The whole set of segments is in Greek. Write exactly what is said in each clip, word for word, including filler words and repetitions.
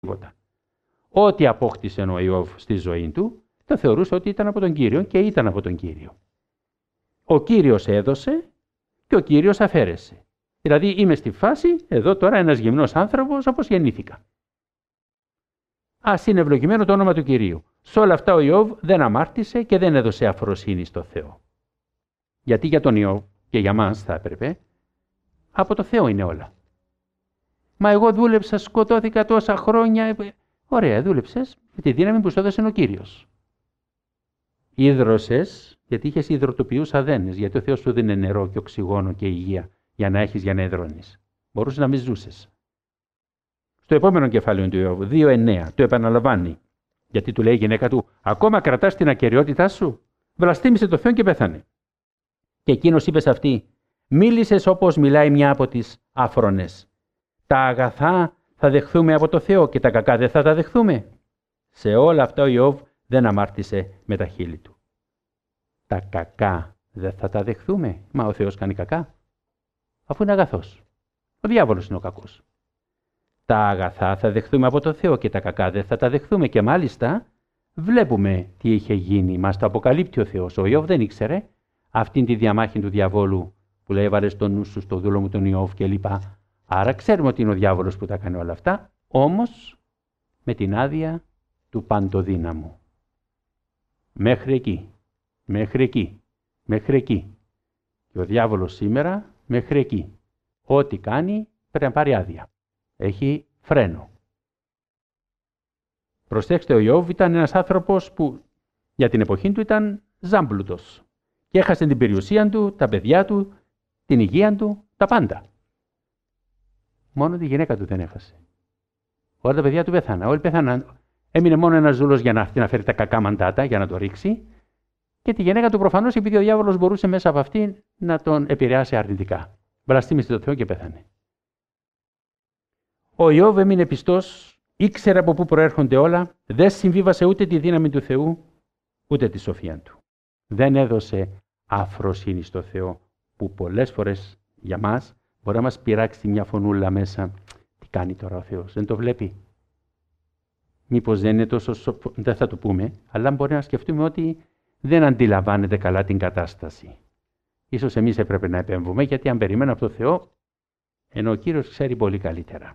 τίποτα. Ό,τι απόκτησε ο Ιώβ στη ζωή του, το θεωρούσε ότι ήταν από τον Κύριο και ήταν από τον Κύριο. Ο Κύριος έδωσε και ο Κύριος αφαίρεσε. Δηλαδή είμαι στη φάση, εδώ τώρα ένας γυμνός άνθρωπος όπως γεννήθηκα. Ας είναι ευλογημένο το όνομα του Κυρίου. Σε όλα αυτά ο Ιώβ δεν αμάρτησε και δεν έδωσε αφροσύνη στο Θεό. Γιατί για τον Ιώβ και για μας θα έπρεπε, από το Θεό είναι όλα. Μα εγώ δούλεψα, σκοτώθηκα τόσα χρόνια. Ωραία, δούλεψες με τη δύναμη που σου έδωσε ο Κύριος. Ίδρωσες, γιατί είχες υδροτοποιούς αδένες, γιατί ο Θεός σου δίνει νερό και οξυγόνο και υγεία για να έχεις για να υδρώνεις. Μπορούσες να μην ζούσες. Στο επόμενο κεφάλαιο του Ιώβ, δύο εννέα, το επαναλαμβάνει. Γιατί του λέει η γυναίκα του, ακόμα κρατάς την ακεραιότητά σου. Βλαστήμησε το Θεό και πέθανε. Και εκείνος είπε σε αυτή, μίλησες όπως μιλάει μια από τις άφρονες. Τα αγαθά θα δεχθούμε από το Θεό και τα κακά δεν θα τα δεχθούμε. Σε όλα αυτά ο Ιώβ δεν αμάρτησε με τα χείλη του. Τα κακά δεν θα τα δεχθούμε. Μα ο Θεός κάνει κακά. Αφού είναι αγαθός. Ο διάβολος είναι ο κακός. Τα αγαθά θα δεχθούμε από το Θεό και τα κακά δεν θα τα δεχθούμε. Και μάλιστα βλέπουμε τι είχε γίνει. Μας το αποκαλύπτει ο Θεός. Ο Ιώβ δεν ήξερε αυτήν τη διαμάχη του διαβόλου που λέει έβαλε στο νου σου στο δούλο μου τον Ιώβ και λοιπά. Άρα ξέρουμε ότι είναι ο διάβολος που τα κάνει όλα αυτά. Όμως με την άδεια του παντοδύναμου. Μέχρι εκεί. Μέχρι εκεί. Μέχρι εκεί. Και ο διάβολος σήμερα μέχρι εκεί. Ό,τι κάνει πρέπει να πάρει άδεια. Έχει φρένο. Προσέξτε, ο Ιώβ ήταν ένας άνθρωπος που για την εποχή του ήταν ζάμπλουτος. Και έχασε την περιουσία του, τα παιδιά του, την υγεία του, τα πάντα. Μόνο τη γυναίκα του δεν έχασε. Όλα τα παιδιά του πέθαναν. Όλοι πέθαναν. Έμεινε μόνο ένας ζούλος για να, να φέρει τα κακά μαντάτα, για να το ρίξει. Και τη γυναίκα του προφανώς, επειδή ο διάβολος μπορούσε μέσα από αυτή να τον επηρεάσει αρνητικά. Βλαστήμησε το Θεό και πέθανε. Ο Ιώβ έμεινε πιστός, ήξερε από πού προέρχονται όλα, δεν συμβίβασε ούτε τη δύναμη του Θεού, ούτε τη σοφία του. Δεν έδωσε αφροσύνη στο Θεό, που πολλές φορές για μας μπορεί να μας πειράξει μια φωνούλα μέσα. Τι κάνει τώρα ο Θεός, δεν το βλέπει. Μήπως δεν είναι τόσο σοφ... δεν θα το πούμε, αλλά μπορεί να σκεφτούμε ότι δεν αντιλαμβάνεται καλά την κατάσταση. Ίσως εμείς έπρεπε να επέμβουμε, γιατί αν περιμένω από το Θεό, ενώ ο Κύριος ξέρει πολύ καλύτερα.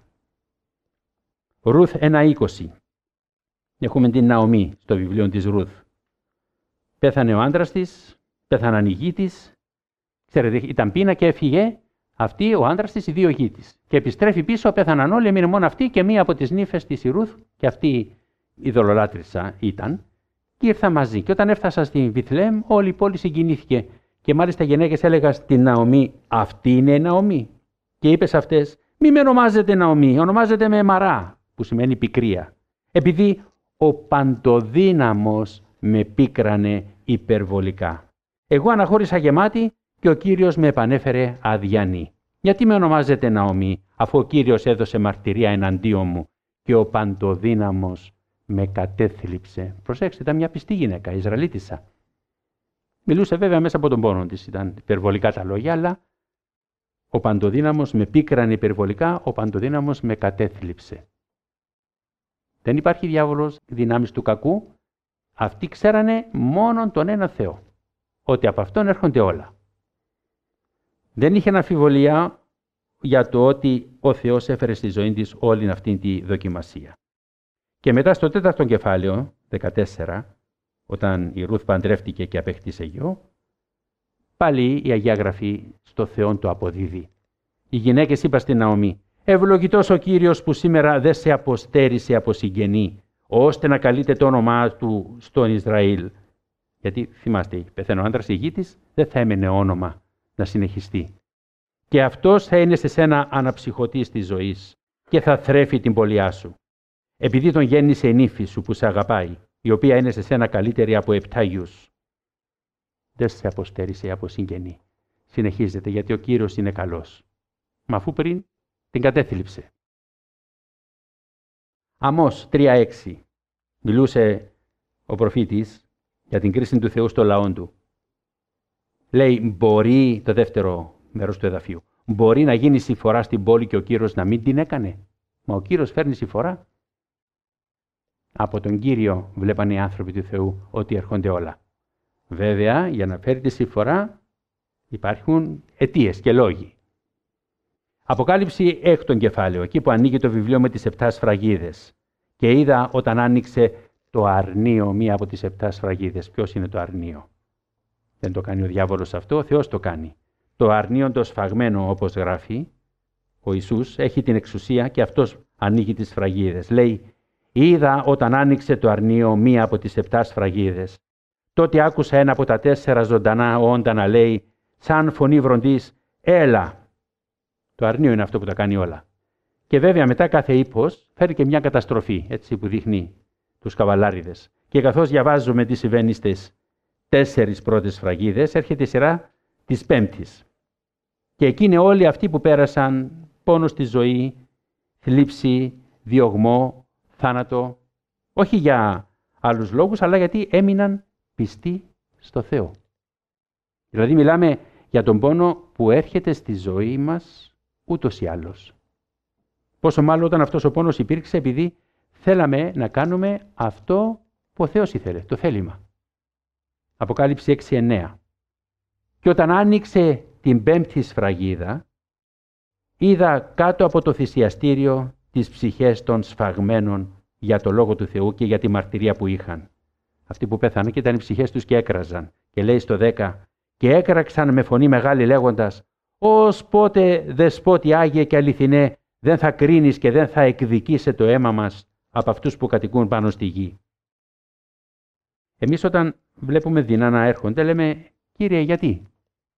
Ρουθ ένα είκοσι. Έχουμε την Ναομή στο βιβλίο της Ρουθ. Πέθανε ο άντρας της, πέθαναν οι γη της. Ξέρετε, ήταν πείνα και έφυγε αυτή, ο άντρας της, οι δύο γη της. Και επιστρέφει πίσω, πέθαναν όλοι, έμεινε μόνο αυτή και μία από τις νύφες της η Ρουθ, και αυτή η δολολάτρισσα ήταν, και ήρθαν μαζί. Και όταν έφτασα στην Βιθλεέμ, όλη η πόλη συγκινήθηκε. Και μάλιστα οι γυναίκες έλεγαν στην Ναομή, αυτή είναι η Ναομή. Και είπε σε αυτές, μη με ονομάζετε Ναομή, ονομάζετε με Μαρά, που σημαίνει πικρία. Επειδή ο παντοδύναμος με πίκρανε υπερβολικά. Εγώ αναχώρησα γεμάτη και ο Κύριος με επανέφερε αδιανή. Γιατί με ονομάζετε Ναομή, αφού ο Κύριος έδωσε μαρτυρία εναντίον μου και ο παντοδύναμος με κατέθλιψε. Προσέξτε, ήταν μια πιστή γυναίκα, Ισραηλίτισσα. Μιλούσε βέβαια μέσα από τον πόνο της, ήταν υπερβολικά τα λόγια, αλλά ο παντοδύναμος με πίκρανε υπερβολικά, ο παντοδύναμος με κατέθλιψε. Δεν υπάρχει διάβολος δυνάμεις του κακού, αυτοί ξέρανε μόνον τον ένα Θεό, ότι από αυτόν έρχονται όλα. Δεν είχε αμφιβολία για το ότι ο Θεός έφερε στη ζωή της όλη αυτή τη δοκιμασία. Και μετά στο τέταρτο κεφάλαιο, δεκατέσσερα, όταν η Ρουθ παντρεύτηκε και απέκτησε γιο, πάλι η Αγία Γραφή στο Θεόν το αποδίδει. Οι γυναίκες είπαν στην Ναομή, ευλογητός ο Κύριος που σήμερα δεν σε αποστέρισε από συγγενή, ώστε να καλείτε το όνομά του στον Ισραήλ. Γιατί θυμάστε, πεθαίνει ο άντρας, η γη της δεν θα έμενε όνομα να συνεχιστεί. Και αυτός θα είναι σε σένα αναψυχωτής της ζωής και θα θρέφει την πολιά σου. Επειδή τον γέννησε η νύφη σου που σε αγαπάει, η οποία είναι σε σένα καλύτερη από επτά γιους. Δεν σε αποστέρισε από συγγενή. Συνεχίζεται, γιατί ο Κύριος είναι καλός. Μα αφού πριν την κατέθλιψε. Αμώς τρία έξι. Μιλούσε ο προφήτης για την κρίση του Θεού στο λαό του. Λέει, μπορεί, το δεύτερο μέρος του εδαφίου, μπορεί να γίνει συμφορά στην πόλη και ο Κύριος να μην την έκανε. Μα ο Κύριος φέρνει συμφορά. Από τον Κύριο βλέπανε οι άνθρωποι του Θεού ότι έρχονται όλα. Βέβαια, για να φέρει τη συμφορά υπάρχουν αιτίες και λόγοι. Αποκάλυψη έκτον κεφάλαιο, εκεί που ανοίγει το βιβλίο με τις επτά σφραγίδες. Και είδα όταν άνοιξε το αρνείο, μία από τις επτά σφραγίδες. Ποιος είναι το αρνείο? Δεν το κάνει ο διάβολος αυτό, ο Θεός το κάνει. Το αρνείο το σφαγμένο, όπως γράφει ο Ιησούς, έχει την εξουσία και αυτός ανοίγει τις σφραγίδες. Λέει, είδα όταν άνοιξε το αρνείο μία από τις επτά σφραγίδες. Τότε άκουσα ένα από τα τέσσερα ζωντανά όντα να λέει, σαν φωνή βροντής, έλα. Το αρνείο είναι αυτό που τα κάνει όλα. Και βέβαια μετά κάθε ύπος φέρει και μια καταστροφή, έτσι που δείχνει τους καβαλάριδες. Και καθώς διαβάζουμε τι συμβαίνει στις τέσσερις πρώτες σφραγίδες, έρχεται η σειρά της πέμπτης. Και εκεί είναι όλοι αυτοί που πέρασαν πόνο στη ζωή, θλίψη, διωγμό, θάνατο, όχι για άλλους λόγους, αλλά γιατί έμειναν πιστοί στο Θεό. Δηλαδή μιλάμε για τον πόνο που έρχεται στη ζωή μας ούτως ή άλλως. Πόσο μάλλον όταν αυτός ο πόνος υπήρξε επειδή θέλαμε να κάνουμε αυτό που ο Θεός ήθελε, το θέλημα. Αποκάλυψη έξι εννέα. Και όταν άνοιξε την πέμπτη σφραγίδα, είδα κάτω από το θυσιαστήριο τις ψυχές των σφαγμένων για το Λόγο του Θεού και για τη μαρτυρία που είχαν. Αυτοί που πέθαναν και ήταν οι ψυχές τους και έκραζαν. Και λέει στο δέκα, και έκραξαν με φωνή μεγάλη λέγοντας, «Ως πότε, δεσπότη Άγιε και αληθινέ, δεν θα κρίνεις και δεν θα εκδικείσαι το αίμα μας από αυτούς που κατοικούν πάνω στη γη». Εμείς όταν βλέπουμε δεινά να έρχονται, λέμε, «Κύριε, γιατί?»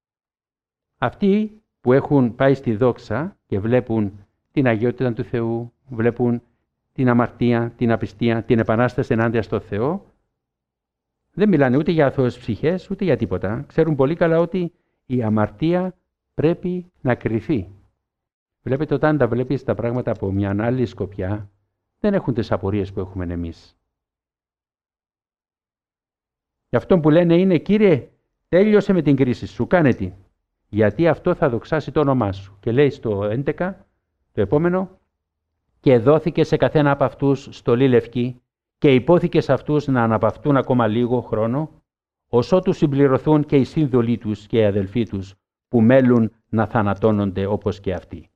Αυτοί που έχουν πάει στη δόξα και βλέπουν την αγιότητα του Θεού, βλέπουν την αμαρτία, την απιστία, την επανάσταση ενάντια στο Θεό, δεν μιλάνε ούτε για αθώες ψυχές, ούτε για τίποτα. Ξέρουν πολύ καλά ότι η αμαρτία πρέπει να κριθεί. Βλέπετε, όταν τα βλέπεις τα πράγματα από μια άλλη σκοπιά, δεν έχουν τις απορίες που έχουμε εμείς. Γι' αυτό που λένε είναι, Κύριε, τέλειωσε με την κρίση σου, κάνε τι. Γιατί αυτό θα δοξάσει το όνομά σου. Και λέει στο έντεκα, το επόμενο, και δόθηκε σε καθένα από αυτούς στολή λευκή και υπόθηκε σε αυτούς να αναπαυτούν ακόμα λίγο χρόνο, ως ότου συμπληρωθούν και οι σύνδολοι τους και οι αδελφοί τους που μέλουν να θανατώνονται όπως και αυτοί.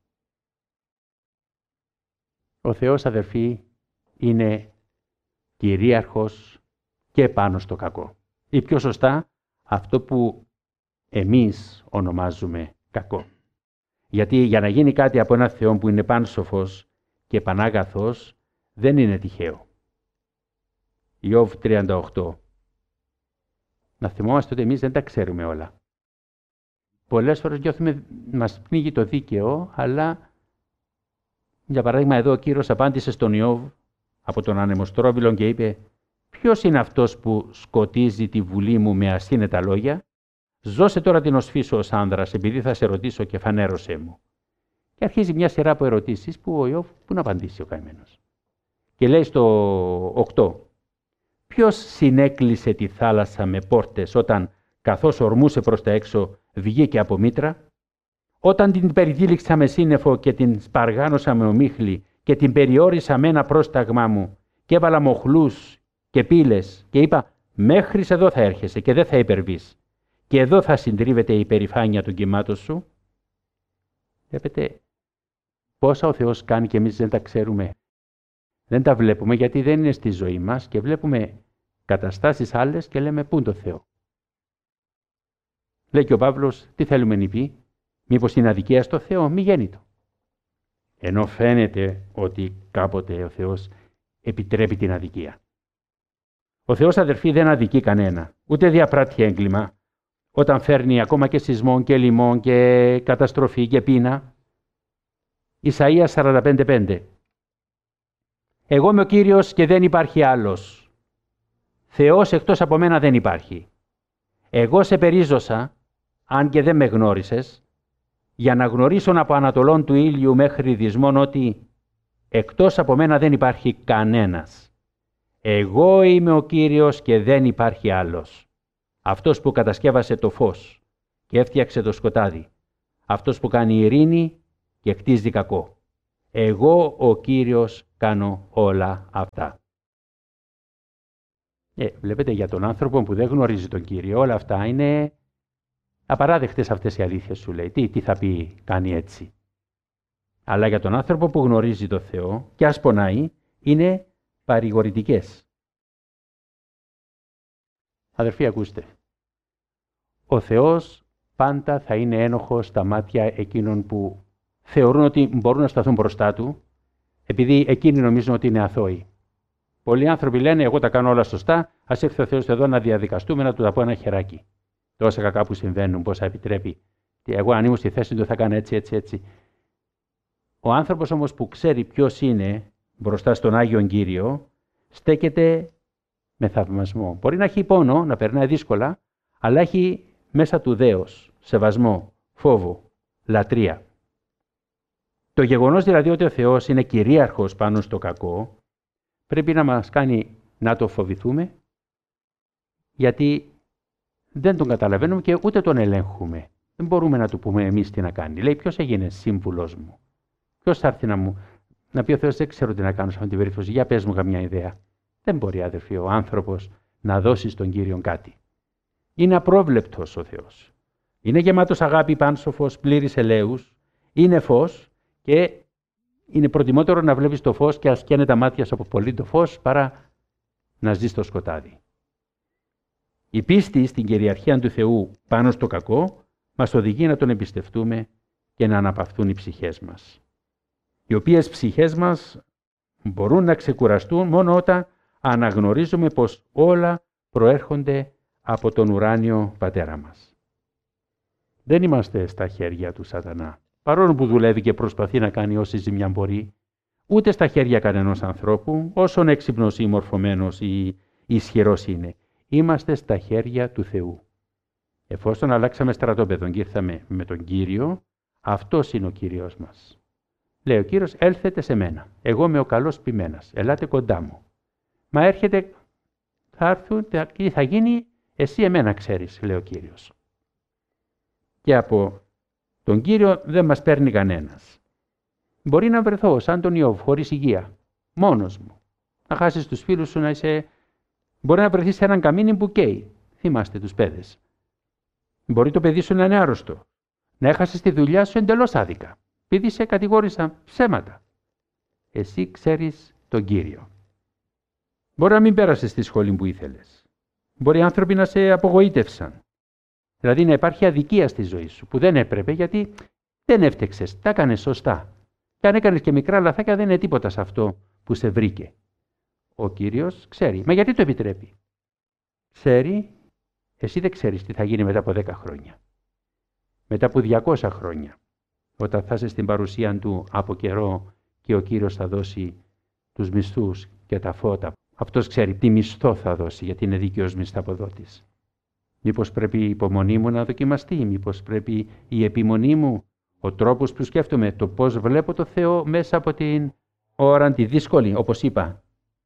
Ο Θεός, αδελφοί, είναι κυρίαρχος και πάνω στο κακό. Ή πιο σωστά, αυτό που εμείς ονομάζουμε κακό. Γιατί για να γίνει κάτι από ένα Θεό που είναι πάνσοφος και πανάγαθος, δεν είναι τυχαίο. Ιώβ τριάντα οκτώ. Να θυμόμαστε ότι εμείς δεν τα ξέρουμε όλα. Πολλές φορές νιώθουμε, μας πνίγει το δίκαιο, αλλά για παράδειγμα εδώ ο Κύριος απάντησε στον Ιώβ από τον ανεμοστρόβιλον και είπε, ποιος είναι αυτός που σκοτίζει τη βουλή μου με ασύνετα λόγια? Ζώσε τώρα την οσφή σου ως άνδρας, επειδή θα σε ρωτήσω και φανέρωσέ μου. Και αρχίζει μια σειρά από ερωτήσεις που ο Ιώβ πού να απαντήσει ο καημένος. Και λέει στο οκτώ, ποιος συνέκλεισε τη θάλασσα με πόρτες όταν καθώς ορμούσε προς τα έξω βγήκε από μήτρα? Όταν την περιδίληξα με σύννεφο και την σπαργάνωσα με ομίχλη και την περιόρισα με ένα πρόσταγμά μου και έβαλα μοχλούς και πύλες και είπα μέχρι εδώ θα έρχεσαι και δεν θα υπερβείς και εδώ θα συντρίβεται η υπερηφάνεια του κύματος σου. Βλέπετε πόσα ο Θεός κάνει και εμείς δεν τα ξέρουμε. Δεν τα βλέπουμε γιατί δεν είναι στη ζωή μας και βλέπουμε καταστάσεις άλλες και λέμε πού είναι το Θεό. Λέει και ο Παύλος, τι θέλουμε να πει, μήπως είναι αδικία στο Θεό, μη γέννητο. Ενώ φαίνεται ότι κάποτε ο Θεός επιτρέπει την αδικία. Ο Θεός, αδερφοί, δεν αδικεί κανένα, ούτε διαπράττει έγκλημα, όταν φέρνει ακόμα και σεισμό και λοιμό και καταστροφή και πείνα. Ισαΐας σαράντα πέντε πέντε. Εγώ είμαι ο Κύριος και δεν υπάρχει άλλος. Θεός εκτός από μένα δεν υπάρχει. Εγώ σε περίζωσα, αν και δεν με γνώρισες, για να γνωρίσουν από ανατολών του ήλιου μέχρι δυσμών ότι εκτός από μένα δεν υπάρχει κανένας. Εγώ είμαι ο Κύριος και δεν υπάρχει άλλος. Αυτός που κατασκεύασε το φως και έφτιαξε το σκοτάδι. Αυτός που κάνει ειρήνη και χτίζει κακό. Εγώ ο Κύριος κάνω όλα αυτά. Ε, βλέπετε, για τον άνθρωπο που δεν γνωρίζει τον Κύριο, όλα αυτά είναι απαράδεκτες αυτές οι αλήθειες, σου λέει. Τι, τι θα πει, κάνει έτσι. Αλλά για τον άνθρωπο που γνωρίζει τον Θεό και ας πονάει, είναι παρηγορητικές. Αδερφοί, ακούστε. Ο Θεός πάντα θα είναι ένοχος στα μάτια εκείνων που θεωρούν ότι μπορούν να σταθούν μπροστά Του, επειδή εκείνοι νομίζουν ότι είναι αθώοι. Πολλοί άνθρωποι λένε: εγώ τα κάνω όλα σωστά, ας έρθει ο Θεός εδώ να διαδικαστούμε, να Του τα πω ένα χεράκι. Τόσα κακά που συμβαίνουν, πόσα επιτρέπει. Εγώ αν ήμουν στη θέση Του θα κάνω έτσι, έτσι, έτσι. Ο άνθρωπος όμως που ξέρει ποιος είναι μπροστά στον Άγιον Κύριο, στέκεται με θαυμασμό. Μπορεί να έχει πόνο, να περνάει δύσκολα, αλλά έχει μέσα του δέος, σεβασμό, φόβο, λατρεία. Το γεγονός δηλαδή ότι ο Θεός είναι κυρίαρχος πάνω στο κακό, πρέπει να μας κάνει να το φοβηθούμε, γιατί δεν τον καταλαβαίνουμε και ούτε τον ελέγχουμε. Δεν μπορούμε να του πούμε εμείς τι να κάνει. Λέει: ποιος έγινε σύμβουλος μου, ποιος θα έρθει να μου να πει ο Θεός: δεν ξέρω τι να κάνω σε αυτή την περίπτωση, για πες μου καμιά ιδέα. Δεν μπορεί, αδερφοί, ο άνθρωπος να δώσει στον Κύριον κάτι. Είναι απρόβλεπτος ο Θεός. Είναι γεμάτος αγάπη, πάνσοφος, πλήρης ελέους, είναι φως και είναι προτιμότερο να βλέπεις το φως και ας καίνε τα μάτια σου από πολύ το φως παρά να ζεις στο σκοτάδι. Η πίστη στην κυριαρχία του Θεού πάνω στο κακό μας οδηγεί να τον εμπιστευτούμε και να αναπαυθούν οι ψυχές μας. Οι οποίες ψυχές μας μπορούν να ξεκουραστούν μόνο όταν αναγνωρίζουμε πως όλα προέρχονται από τον ουράνιο Πατέρα μας. Δεν είμαστε στα χέρια του Σατανά, παρόλο που δουλεύει και προσπαθεί να κάνει όση ζημιά μπορεί, ούτε στα χέρια κανενός ανθρώπου, όσον έξυπνος ή μορφωμένος ή ισχυρός είναι. Είμαστε στα χέρια του Θεού. Εφόσον αλλάξαμε στρατόπεδο και ήρθαμε με τον Κύριο, αυτός είναι ο Κύριος μας. Λέει ο Κύριος: έλθετε σε μένα, εγώ είμαι ο καλός ποιμένας, ελάτε κοντά μου. Μα έρχεται, θα έρθουν, τι θα γίνει, εσύ εμένα ξέρεις, λέει ο Κύριος. Και από τον Κύριο δεν μας παίρνει κανένας. Μπορεί να βρεθώ σαν τον Ιώβ, χωρίς υγεία, μόνος μου. Να χάσεις τους φίλους σου, να είσαι... Μπορεί να βρεθείς σε έναν καμίνι που καίει. Θυμάστε τους παιδες. Μπορεί το παιδί σου να είναι άρρωστο. Να έχασες τη δουλειά σου εντελώς άδικα. Επειδή σε κατηγόρησαν ψέματα. Εσύ ξέρεις τον Κύριο. Μπορεί να μην πέρασες στη σχολή που ήθελες. Μπορεί οι άνθρωποι να σε απογοήτευσαν. Δηλαδή να υπάρχει αδικία στη ζωή σου που δεν έπρεπε, γιατί δεν έφτεξες, τα έκανες σωστά. Και αν έκανες και μικρά λαθάκια, δεν είναι τίποτα σε αυτό που σε βρήκε. Ο Κύριος ξέρει. Μα γιατί το επιτρέπει? Ξέρει, εσύ δεν ξέρεις τι θα γίνει μετά από δέκα χρόνια. Μετά από διακόσια χρόνια. Όταν θα είσαι στην παρουσία Του από καιρό και ο Κύριος θα δώσει τους μισθούς και τα φώτα. Αυτός ξέρει τι μισθό θα δώσει, γιατί είναι δίκαιος μισθαποδότης. Μήπως πρέπει η υπομονή μου να δοκιμαστεί, μήπως πρέπει η επιμονή μου, ο τρόπος που σκέφτομαι, το πώς βλέπω το Θεό μέσα από την ώρα τη δύσκολη, όπως είπα.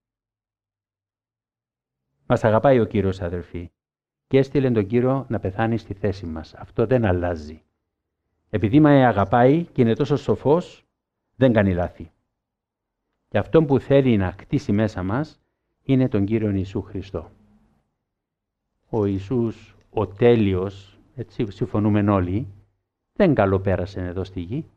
Μας αγαπάει ο Κύριος, αδερφοί, και έστειλε τον Κύριο να πεθάνει στη θέση μας. Αυτό δεν αλλάζει. Επειδή με αγαπάει και είναι τόσο σοφός, δεν κάνει λάθη. Και αυτό που θέλει να κτίσει μέσα μας είναι τον Κύριον Ιησού Χριστό. Ο Ιησούς, ο τέλειος, έτσι συμφωνούμε όλοι, δεν καλοπέρασε εδώ στη γη.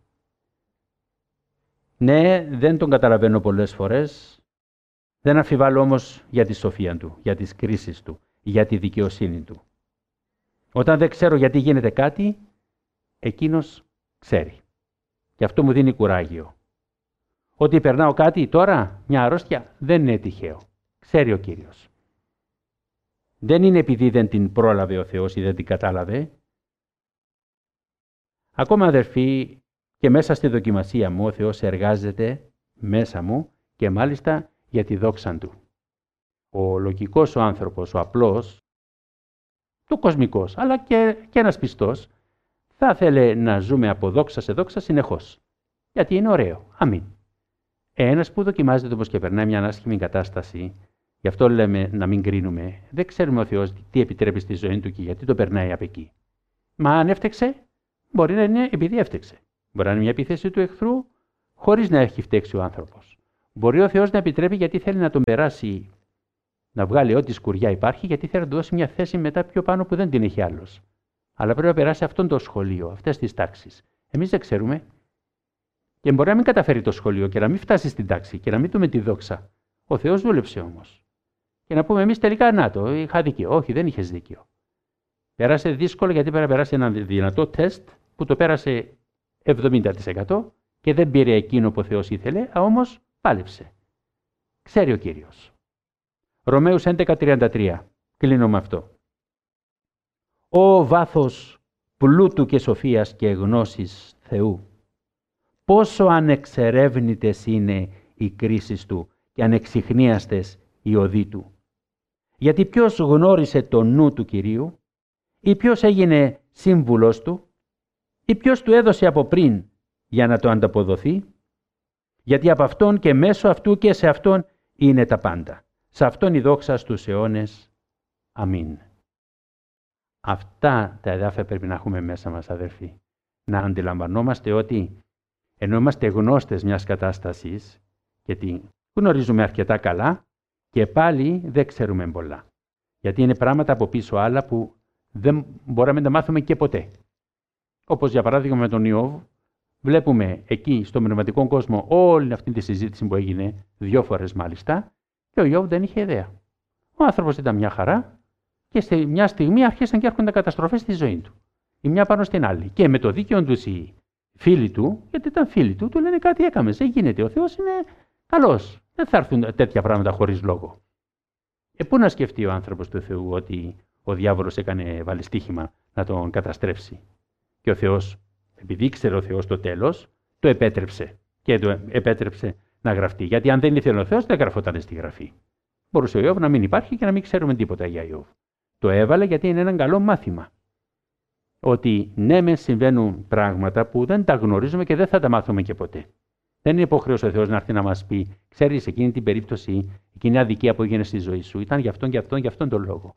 Ναι, δεν τον καταλαβαίνω πολλές φορές, δεν αμφιβάλλω όμως για τη σοφία Του, για τις κρίσεις Του, για τη δικαιοσύνη Του. Όταν δεν ξέρω γιατί γίνεται κάτι, εκείνος ξέρει. Και αυτό μου δίνει κουράγιο. Ότι περνάω κάτι τώρα, μια αρρώστια, δεν είναι τυχαίο. Ξέρει ο Κύριος. Δεν είναι επειδή δεν την πρόλαβε ο Θεός ή δεν την κατάλαβε. Ακόμα, αδερφοί, και μέσα στη δοκιμασία μου ο Θεός εργάζεται μέσα μου και μάλιστα για τη δόξα Του. Ο λογικός ο άνθρωπος, ο απλός, το κοσμικός, αλλά και, και ένας πιστός, θα θέλει να ζούμε από δόξα σε δόξα συνεχώς. Γιατί είναι ωραίο. Αμήν. Ένας που δοκιμάζεται όμως και περνάει μια άσχημη κατάσταση, γι' αυτό λέμε να μην κρίνουμε, δεν ξέρουμε ο Θεός τι επιτρέπει στη ζωή του και γιατί το περνάει από εκεί. Μα αν έφτεξε, μπορεί να είναι επειδή έφτεξε. Μπορεί να είναι μια επίθεση του εχθρού, χωρίς να έχει φταίξει ο άνθρωπος. Μπορεί ο Θεός να επιτρέπει γιατί θέλει να τον περάσει να βγάλει ό,τι σκουριά υπάρχει, γιατί θέλει να του δώσει μια θέση μετά πιο πάνω που δεν την έχει άλλος. Αλλά πρέπει να περάσει αυτόν το σχολείο, αυτές τις τάξεις. Εμείς δεν ξέρουμε. Και μπορεί να μην καταφέρει το σχολείο και να μην φτάσει στην τάξη και να μην δούμε τη δόξα. Ο Θεός δούλεψε όμως. Και να πούμε εμείς τελικά, να το, είχα δίκιο. Όχι, δεν είχες δίκιο. Πέρασε δύσκολο γιατί πρέπει να περάσει ένα δυνατό τεστ που το πέρασε εβδομήντα τοις εκατό και δεν πήρε εκείνο που ο Θεός ήθελε, όμως πάλεψε. Ξέρει ο Κύριος. Ρωμαίους έντεκα τριάντα τρία. Κλείνω με αυτό. Ω βάθος πλούτου και σοφίας και γνώσης Θεού, πόσο ανεξερεύνητες είναι οι κρίσεις Του και ανεξιχνίαστες οι οδοί Του. Γιατί ποιος γνώρισε το νου του Κυρίου, ή ποιος έγινε σύμβουλος Του, ή ποιος Του έδωσε από πριν για να το ανταποδοθεί. Γιατί από Αυτόν και μέσω Αυτού και σε Αυτόν είναι τα πάντα. Σε Αυτόν η δόξα στους αιώνες. Αμήν. Αυτά τα εδάφια πρέπει να έχουμε μέσα μας, αδερφοί. Να αντιλαμβανόμαστε ότι ενώ είμαστε γνώστες μιας κατάστασης και την γνωρίζουμε αρκετά καλά, και πάλι δεν ξέρουμε πολλά. Γιατί είναι πράγματα από πίσω άλλα που δεν μπορούμε να τα μάθουμε και ποτέ. Όπως για παράδειγμα με τον Ιώβ, βλέπουμε εκεί στο πνευματικό κόσμο όλη αυτή τη συζήτηση που έγινε δύο φορές μάλιστα, και ο Ιώβ δεν είχε ιδέα. Ο άνθρωπος ήταν μια χαρά και σε μια στιγμή άρχισαν και έρχονται καταστροφές στη ζωή του. Η μια πάνω στην άλλη. Και με το δίκαιο του οι φίλοι του, γιατί ήταν φίλοι του, του λένε κάτι έκαμε. Δεν γίνεται. Ο Θεός είναι καλός. Δεν θα έρθουν τέτοια πράγματα χωρίς λόγο. Ε, πού να σκεφτεί ο άνθρωπος του Θεού ότι ο διάβολος έκανε βάλει στοίχημα να τον καταστρέψει. Και ο Θεός, επειδή ήξερε ο Θεός το τέλος, το επέτρεψε. Και το επέτρεψε να γραφτεί. Γιατί αν δεν ήθελε ο Θεός, δεν γραφόταν στη γραφή. Μπορούσε ο Ιώβ να μην υπάρχει και να μην ξέρουμε τίποτα για Ιώβ. Το έβαλε γιατί είναι ένα καλό μάθημα. Ότι ναι, μεν συμβαίνουν πράγματα που δεν τα γνωρίζουμε και δεν θα τα μάθουμε και ποτέ. Δεν είναι υποχρέωση ο Θεός να έρθει να μας πει, ξέρεις, εκείνη την περίπτωση, εκείνη η αδικία που έγινε στη ζωή σου, ήταν γι' αυτόν και αυτόν και αυτόν τον λόγο.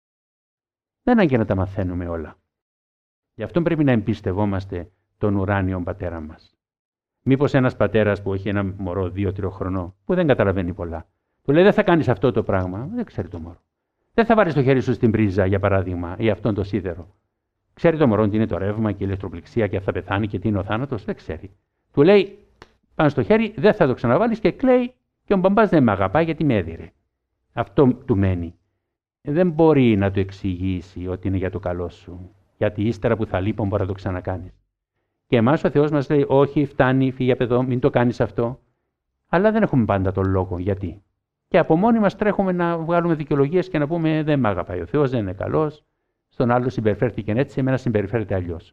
Δεν είναι να τα μαθαίνουμε όλα. Γι' αυτό πρέπει να εμπιστευόμαστε τον ουράνιο πατέρα μας. Μήπως ένας πατέρας που έχει ένα μωρό δύο-τρία χρονών, που δεν καταλαβαίνει πολλά, του λέει: δεν θα κάνεις αυτό το πράγμα, δεν ξέρει το μωρό. Δεν θα βάλεις το χέρι σου στην πρίζα, για παράδειγμα, ή αυτόν το σίδερο. Ξέρει το μωρό τι είναι το ρεύμα και η ηλεκτροπληξία και θα πεθάνει και τι είναι ο θάνατος, δεν ξέρει. Του λέει: πάνω στο χέρι, δεν θα το ξαναβάλεις, και κλαίει, και ο μπαμπάς δεν με αγαπάει γιατί με έδιρε. Αυτό του μένει. Δεν μπορεί να του εξηγήσει ότι είναι για το καλό σου. Γιατί ύστερα που θα λείπω μπορεί να το ξανακάνεις. Και εμάς ο Θεός μας λέει: όχι, φτάνει, φύγε από εδώ, μην το κάνεις αυτό. Αλλά δεν έχουμε πάντα τον λόγο. Γιατί. Και από μόνοι μας τρέχουμε να βγάλουμε δικαιολογίες και να πούμε: δεν με αγαπάει ο Θεός, δεν είναι καλός. Στον άλλο συμπεριφέρθηκε έτσι, εμένα συμπεριφέρεται αλλιώς.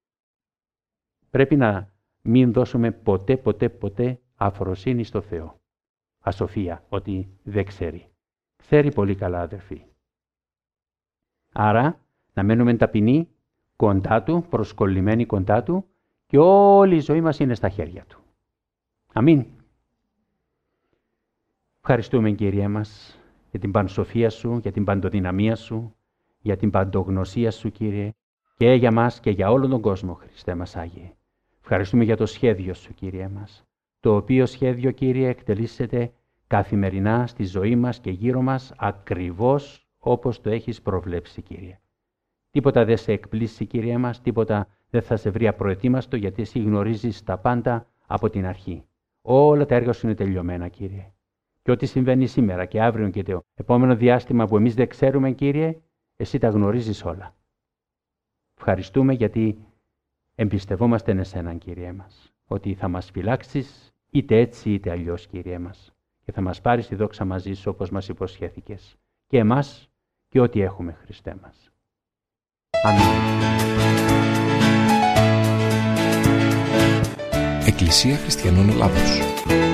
Πρέπει να μην δώσουμε ποτέ, ποτέ, ποτέ αφροσύνη στο Θεό. Ασοφία, ότι δεν ξέρει. Ξέρει πολύ καλά, αδερφοί. Άρα, να μένουμε ταπεινοί κοντά Του, προσκολλημένοι κοντά Του, και όλη η ζωή μας είναι στα χέρια Του. Αμήν. Ευχαριστούμε, Κύριέ μας, για την πανσοφία Σου, για την παντοδυναμία Σου, για την παντογνωσία Σου, Κύριε, και για μας και για όλον τον κόσμο, Χριστέ μας Άγιε. Ευχαριστούμε για το σχέδιο Σου, Κύριε μας, το οποίο σχέδιο, Κύριε, εκτελήσεται καθημερινά στη ζωή μας και γύρω μας ακριβώς όπως το έχεις προβλέψει, Κύριε. Τίποτα δεν σε εκπλήσει, Κύριε μας, τίποτα δεν θα σε βρει απροετοίμαστο, γιατί Εσύ γνωρίζεις τα πάντα από την αρχή. Όλα τα έργα Σου είναι τελειωμένα, Κύριε. Και ό,τι συμβαίνει σήμερα και αύριο και το επόμενο διάστημα που εμείς δεν ξέρουμε, Κύριε, Εσύ τα γνωρίζεις όλα. Ευχαριστούμε γιατί εμπιστευόμαστε εσέναν, Κύριε μας, ότι θα μας φυλάξεις είτε έτσι είτε αλλιώς, Κύριε μας, και θα μας πάρεις τη δόξα μαζί Σου όπως μας υποσχέθηκες, και εμάς και ό,τι έχουμε, Χριστέ μας. Αμήν. Εκκλησία Χριστιανών Ελλάδος.